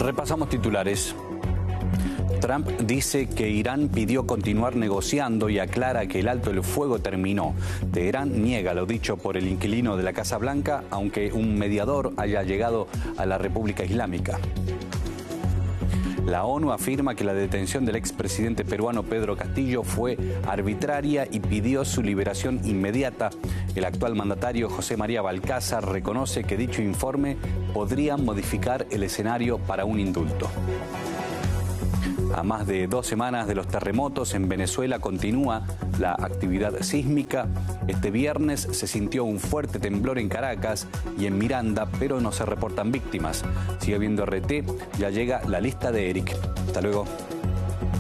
Repasamos titulares. Trump dice que Irán pidió continuar negociando y aclara que el alto el fuego terminó. Teherán niega lo dicho por el inquilino de la Casa Blanca, aunque un mediador haya llegado a la República Islámica. La ONU afirma que la detención del expresidente peruano Pedro Castillo fue arbitraria y pidió su liberación inmediata. El actual mandatario José María Balcázar reconoce que dicho informe podría modificar el escenario para un indulto. A más de 2 semanas de los terremotos, en Venezuela continúa la actividad sísmica. Este viernes se sintió un fuerte temblor en Caracas y en Miranda, pero no se reportan víctimas. Sigue viendo RT, ya llega la lista de Eric. Hasta luego.